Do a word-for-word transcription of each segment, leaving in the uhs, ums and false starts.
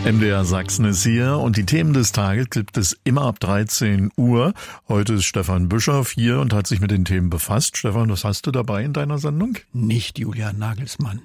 M D R Sachsen ist hier und die Themen des Tages gibt es immer ab dreizehn Uhr. Heute ist Stefan Bischoff hier und hat sich mit den Themen befasst. Stefan, was hast du dabei in deiner Sendung? Nicht Julian Nagelsmann.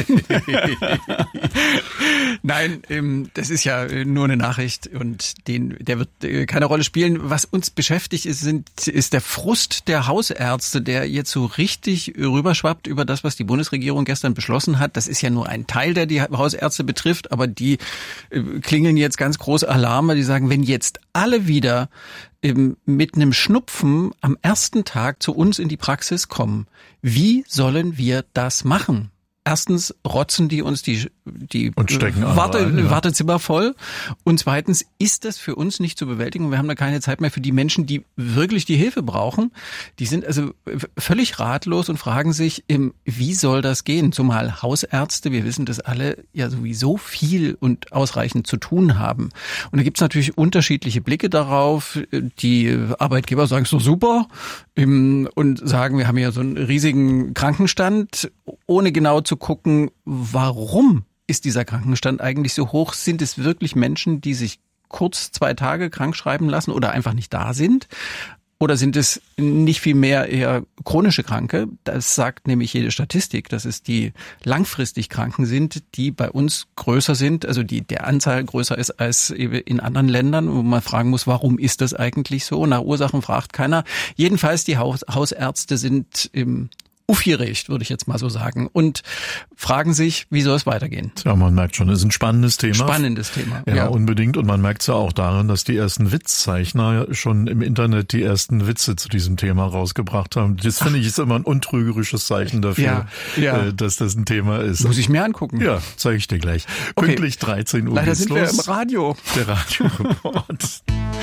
Nein, ähm, das ist ja nur eine Nachricht und den, der wird äh, keine Rolle spielen. Was uns beschäftigt ist, sind, ist der Frust der Hausärzte, der jetzt so richtig rüberschwappt über das, was die Bundesregierung gestern beschlossen hat. Das ist ja nur ein Teil, der die Hausärzte betrifft, aber die äh, klingeln jetzt ganz große Alarme. Die sagen, wenn jetzt alle wieder ähm, mit einem Schnupfen am ersten Tag zu uns in die Praxis kommen, wie sollen wir das machen? Erstens rotzen die uns die, die und stecken Warte, ein, ja. Wartezimmer voll. Und zweitens ist das für uns nicht zu bewältigen. Wir haben da keine Zeit mehr für die Menschen, die wirklich die Hilfe brauchen. Die sind also völlig ratlos und fragen sich, wie soll das gehen? Zumal Hausärzte, wir wissen das alle, ja sowieso viel und ausreichend zu tun haben. Und da gibt's natürlich unterschiedliche Blicke darauf. Die Arbeitgeber sagen, so super, und sagen, wir haben ja so einen riesigen Krankenstand, ohne genau zu gucken, warum ist dieser Krankenstand eigentlich so hoch? Sind es wirklich Menschen, die sich kurz zwei Tage krank schreiben lassen oder einfach nicht da sind? Oder sind es nicht viel mehr eher chronische Kranke? Das sagt nämlich jede Statistik, dass es die langfristig Kranken sind, die bei uns größer sind, also die der Anzahl größer ist als in anderen Ländern, wo man fragen muss, warum ist das eigentlich so? Nach Ursachen fragt keiner. Jedenfalls die Haus- Hausärzte sind im aufgeregt, würde ich jetzt mal so sagen, und fragen sich, wie soll es weitergehen? Ja, man merkt schon, es ist ein spannendes Thema. Spannendes Thema. Ja, ja, unbedingt. Und man merkt es ja auch daran, dass die ersten Witzzeichner schon im Internet die ersten Witze zu diesem Thema rausgebracht haben. Das finde ich ist immer ein untrügerisches Zeichen dafür, ja, ja. Äh, dass das ein Thema ist. Muss ich mir angucken. Ja, zeige ich dir gleich. Okay. Pünktlich dreizehn Uhr Leider geht's sind los. wir im Radio. Der Radioreport.